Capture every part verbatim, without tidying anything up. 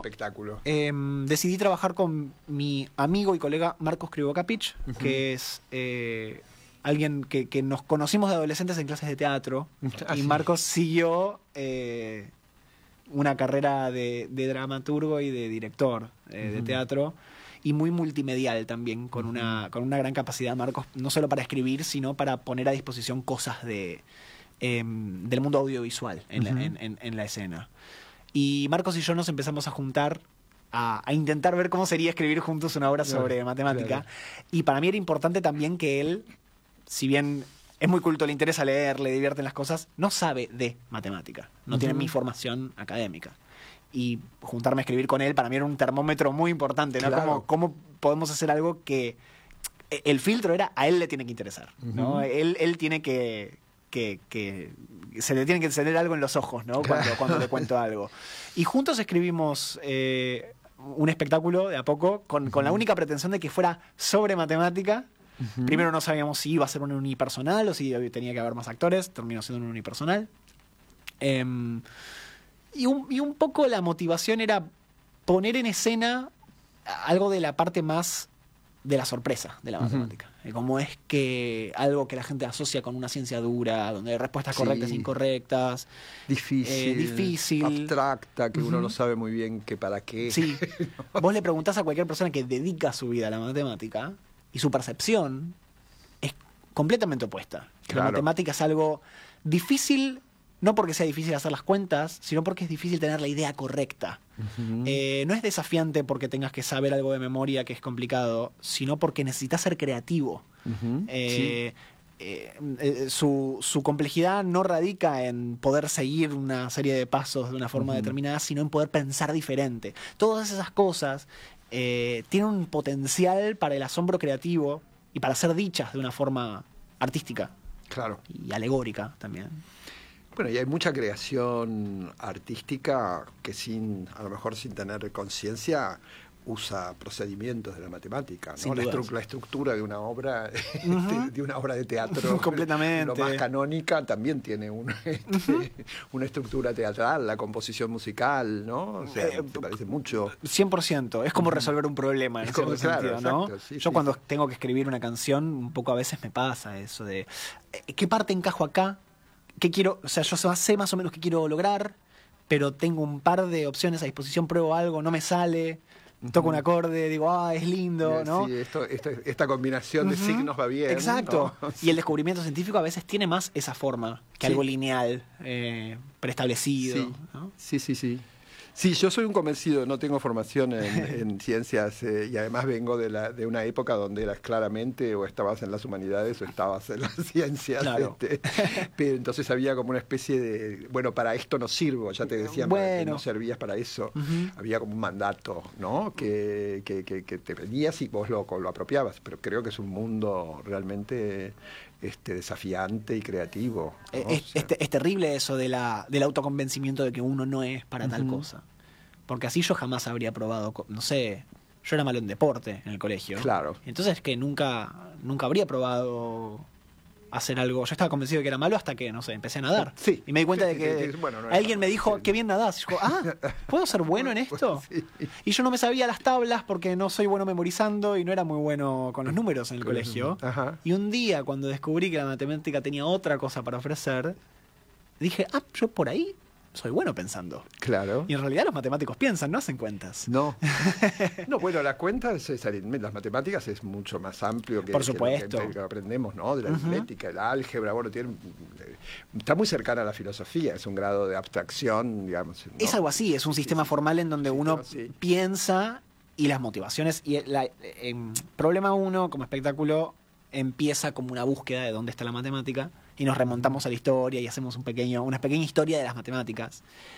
espectáculo? Eh, decidí trabajar con mi amigo y colega Marcos Krivokapich, uh-huh. que es eh, alguien que, que nos conocimos de adolescentes en clases de teatro. Ah, y sí. Marcos siguió eh, una carrera de, de dramaturgo y de director eh, uh-huh. de teatro. Y muy multimedial también, con, uh-huh. una, con una gran capacidad, Marcos, no solo para escribir, sino para poner a disposición cosas de, eh, del mundo audiovisual en, uh-huh. la, en, en, en la escena. Y Marcos y yo nos empezamos a juntar a, a intentar ver cómo sería escribir juntos una obra sobre claro, matemática. Claro. Y para mí era importante también que él, si bien es muy culto, le interesa leer, le divierten las cosas, no sabe de matemática, no uh-huh. tiene mi formación académica. Y juntarme a escribir con él para mí era un termómetro muy importante, ¿no? Claro. Como, ¿Cómo podemos hacer algo que... El filtro era, a él le tiene que interesar, ¿no? Uh-huh. Él, él tiene que, que, que... Se le tiene que encender algo en los ojos, ¿no? Cuando, cuando le cuento algo. Y juntos escribimos eh, un espectáculo de a poco con, uh-huh. con la única pretensión de que fuera sobre matemática. Uh-huh. Primero no sabíamos si iba a ser un unipersonal o si tenía que haber más actores. Terminó siendo un unipersonal. Eh, Y un, y un poco la motivación era poner en escena algo de la parte más de la sorpresa de la matemática. Uh-huh. Como es que algo que la gente asocia con una ciencia dura, donde hay respuestas sí. correctas e incorrectas. Difícil. Eh, difícil. Abstracta, que uh-huh. uno no sabe muy bien qué para qué. Sí. ¿No? Vos le preguntás a cualquier persona que dedica su vida a la matemática y su percepción es completamente opuesta. Claro. La matemática es algo difícil. No porque sea difícil hacer las cuentas, sino porque es difícil tener la idea correcta. Uh-huh. Eh, no es desafiante porque tengas que saber algo de memoria que es complicado, sino porque necesitas ser creativo. Uh-huh. Eh, sí. eh, eh, su, su complejidad no radica en poder seguir una serie de pasos de una forma uh-huh. determinada, sino en poder pensar diferente. Todas esas cosas eh, tienen un potencial para el asombro creativo y para ser dichas de una forma artística. Claro. Y alegórica también. Bueno, y hay mucha creación artística que sin, a lo mejor sin tener conciencia, usa procedimientos de la matemática, ¿no? La, estru- la estructura de una obra, uh-huh. de, de una obra de teatro, completamente. Lo más canónica también tiene un, este, uh-huh. una estructura teatral, la composición musical, ¿no? O sea, eh, te parece mucho. cien por ciento. Es como resolver un problema en cierto sentido, ¿no? Exacto, sí, Yo sí. cuando tengo que escribir una canción, un poco a veces me pasa eso de ¿qué parte encajo acá? ¿Qué quiero? O sea, yo sé más o menos qué quiero lograr, pero tengo un par de opciones a disposición, pruebo algo, no me sale, toco un acorde, digo, ah, es lindo, ¿no? Sí, esto, esto, esta combinación de uh-huh. signos va bien. Exacto. ¿No? Y el descubrimiento científico a veces tiene más esa forma que sí. algo lineal, eh, preestablecido. Sí. ¿no? sí, sí, sí. Sí, yo soy un convencido, no tengo formación en, en ciencias eh, y además vengo de, la, de una época donde eras claramente o estabas en las humanidades o estabas en las ciencias. Claro. Este, pero entonces había como una especie de, bueno, para esto no sirvo, ya te decían bueno. que no servías para eso. Uh-huh. Había como un mandato, ¿no? Que, que, que, que te venías y vos lo, lo apropiabas, pero creo que es un mundo realmente... Este, desafiante y creativo, ¿no? Es, o sea, es, es terrible eso de la, del autoconvencimiento de que uno no es para uh-huh. tal cosa. Porque así yo jamás habría probado, no sé, yo era malo en deporte en el colegio. Claro. Entonces que nunca, nunca habría probado hacer algo. Yo estaba convencido de que era malo hasta que, no sé, empecé a nadar. Sí. Y me di cuenta sí, de que sí, sí, bueno, no alguien me dijo, sí. qué bien nadás. Y yo, ah, ¿puedo ser bueno en esto? Sí. Y yo no me sabía las tablas porque no soy bueno memorizando y no era muy bueno con los números en el colegio. Ajá. Y un día, cuando descubrí que la matemática tenía otra cosa para ofrecer, dije, ah, yo por ahí soy bueno pensando. Claro. Y en realidad los matemáticos piensan, no hacen cuentas. No. No, bueno, las cuentas, es, las matemáticas es mucho más amplio que, Por supuesto. que lo que, que aprendemos, ¿no? De la uh-huh. aritmética, el álgebra, bueno, tiene, está muy cercana a la filosofía, es un grado de abstracción, digamos. ¿no? Es algo así, es un sistema sí, formal en donde sí, uno no, sí. piensa y las motivaciones. Y el eh, eh, problema uno, como espectáculo, empieza como una búsqueda de dónde está la matemática. Y nos remontamos a la historia y hacemos un pequeño, una pequeña historia de las matemáticas.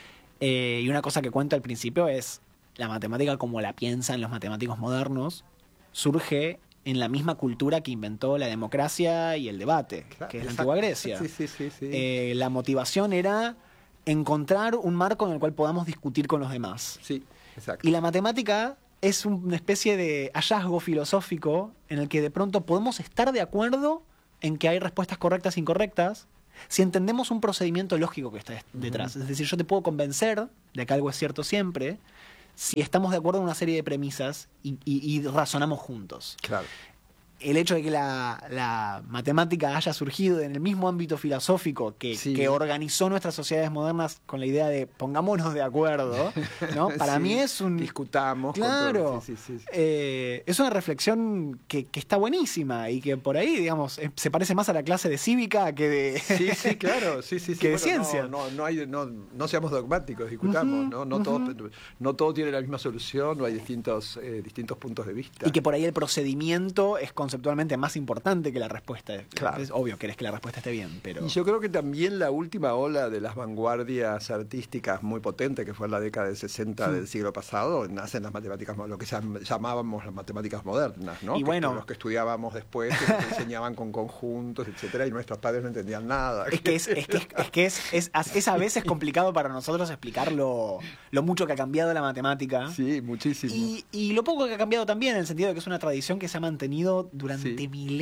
Eh, y una cosa que cuento al principio es, la matemática como la piensan los matemáticos modernos, surge en la misma cultura que inventó la democracia y el debate, claro, que es la antigua Grecia. Sí, sí, sí, sí. Eh, la motivación era encontrar un marco en el cual podamos discutir con los demás. Sí, exacto. Y la matemática es una especie de hallazgo filosófico en el que de pronto podemos estar de acuerdo en que hay respuestas correctas e incorrectas si entendemos un procedimiento lógico que está detrás. Uh-huh. Es decir, yo te puedo convencer de que algo es cierto siempre, si estamos de acuerdo en una serie de premisas y, y, y razonamos juntos. Claro. El hecho de que la, la matemática haya surgido en el mismo ámbito filosófico que, sí. que organizó nuestras sociedades modernas con la idea de pongámonos de acuerdo, ¿no? Para sí. mí es un... Discutamos. Claro. Sí, sí, sí, sí. Eh, es una reflexión que, que está buenísima y que por ahí, digamos, eh, se parece más a la clase de cívica que de... Sí, sí, claro. Sí, sí, sí. que de bueno, ciencia. No, no, no, hay, no, no seamos dogmáticos, discutamos. Uh-huh, ¿no? No, uh-huh. todo, no todo tiene la misma solución, no hay distintos, eh, distintos puntos de vista. Y que por ahí el procedimiento es conceptualmente más importante importante que la respuesta. Claro. Es obvio, querés que la respuesta esté bien, pero... Y yo creo que también la última ola de las vanguardias artísticas muy potente, que fue en la década del sesenta sí. del siglo pasado, nacen las matemáticas, lo que llamábamos las matemáticas modernas, ¿no? Y que bueno... los que estudiábamos después, que nos enseñaban con conjuntos, etcétera, y nuestros padres no entendían nada. Es que es, es, que es, es, que es, es, es a veces complicado para nosotros explicar lo, lo mucho que ha cambiado la matemática. Sí, muchísimo. Y, y lo poco que ha cambiado también, en el sentido de que es una tradición que se ha mantenido durante sí. milenios.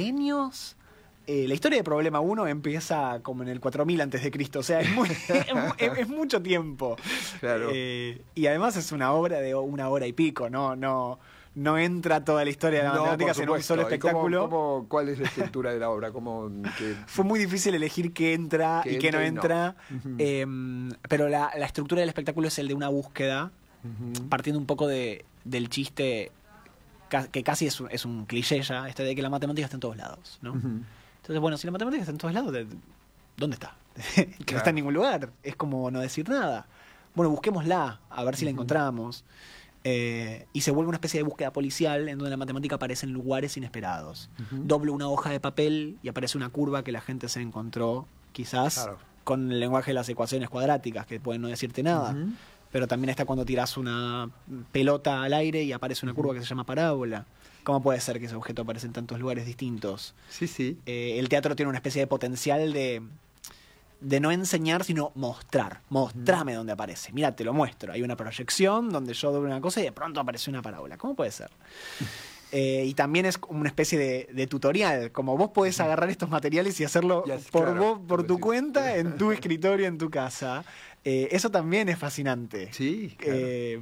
Eh, la historia de Problema uno empieza como en el cuatro mil antes de Cristo, o sea, es, muy, es, es mucho tiempo. Claro. Eh, y además es una obra de una hora y pico, no, no, no entra toda la historia de la no, matemática en un solo espectáculo. ¿Cómo, cómo, ¿Cuál es la estructura de la obra? ¿Cómo, que... Fue muy difícil elegir qué entra que y qué no y entra, no. Uh-huh. eh, pero la, la estructura del espectáculo es el de una búsqueda, uh-huh. partiendo un poco de, del chiste que casi es un, es un cliché ya, este de que la matemática está en todos lados, ¿no? Uh-huh. Entonces, bueno, si la matemática está en todos lados, ¿dónde está? Claro. No está en ningún lugar, es como no decir nada. Bueno, busquémosla, a ver si uh-huh. la encontramos. Eh, y se vuelve una especie de búsqueda policial en donde la matemática aparece en lugares inesperados. Uh-huh. Doblo una hoja de papel y aparece una curva que la gente se encontró, quizás, claro. con el lenguaje de las ecuaciones cuadráticas, que pueden no decirte nada. Uh-huh. Pero también está cuando tiras una pelota al aire y aparece una curva uh-huh. que se llama parábola. ¿Cómo puede ser que ese objeto aparece en tantos lugares distintos? Sí, sí. Eh, el teatro tiene una especie de potencial de, de no enseñar, sino mostrar. Mostrame uh-huh. dónde aparece. Mira, te lo muestro. Hay una proyección donde yo doblo una cosa y de pronto aparece una parábola. ¿Cómo puede ser? Eh, y también es una especie de, de tutorial, como vos podés agarrar estos materiales y hacerlo yes, por claro, vos, por tu sí. cuenta, en tu escritorio, en tu casa. Eh, eso también es fascinante. Sí, claro. Eh,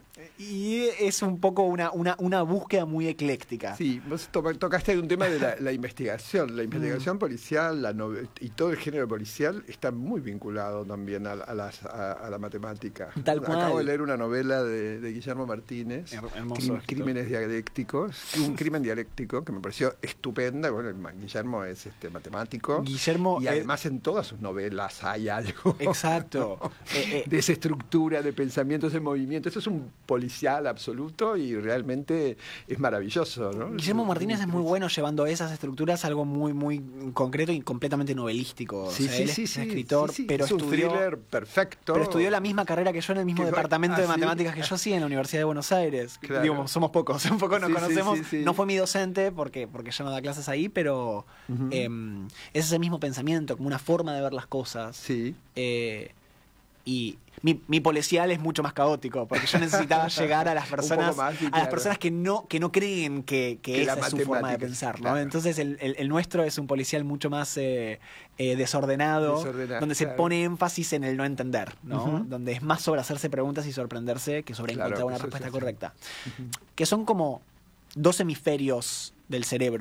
y es un poco una, una, una búsqueda muy ecléctica. Sí, vos to- tocaste un tema de la, la investigación. La investigación mm. policial la no- y todo el género policial está muy vinculado también a, a, las, a, a la matemática. Tal cual. Acabo de leer una novela de, de Guillermo Martínez, Hermoso, Crim- Crímenes dialécticos, un crimen dialéctico que me pareció estupenda. Bueno, Guillermo es este matemático. Guillermo y además es... en todas sus novelas hay algo. Exacto. eh, eh. De esa estructura de pensamientos en movimiento. Eso es un policial absoluto y realmente es maravilloso, ¿no? Guillermo Martínez es muy bueno llevando esas estructuras a algo muy muy concreto y completamente novelístico. Sí, o sea, sí, él sí, es sí, escritor, sí, sí. pero es un estudió, thriller perfecto. Pero estudió la misma carrera que yo en el mismo que departamento fue, de ah, matemáticas ¿sí? que yo sí en la Universidad de Buenos Aires. Claro. Digo, somos pocos, un poco nos sí, conocemos. Sí, sí, sí. No fue mi docente porque porque ya no da clases ahí, pero uh-huh. eh, es ese mismo pensamiento, como una forma de ver las cosas. Sí. Eh, y mi, mi policial es mucho más caótico porque yo necesitaba llegar a las personas más, sí, claro. a las personas que no que no creen que, que, que esa es su forma de pensar, ¿no? Claro. Entonces el, el, el nuestro es un policial mucho más eh, eh, desordenado, desordenado, donde claro. se pone énfasis en el no entender, ¿no? Uh-huh. Donde es más sobre hacerse preguntas y sorprenderse que sobre claro, encontrar una respuesta sí, correcta, sí. Uh-huh. Que son como dos hemisferios del cerebro